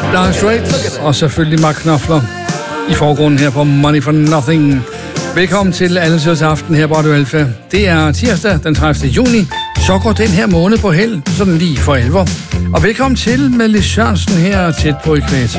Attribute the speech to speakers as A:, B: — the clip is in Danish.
A: Dire Straits og selvfølgelig Mark Knopfler i forgrunden her på Money for Nothing. Velkommen til Allesøs Aften her på Radio Alfa. Det er tirsdag den 30. juni. Så går den her måned på held, sådan lige for alvor. Og velkommen til med Lis Sørensen her tæt på ækvator.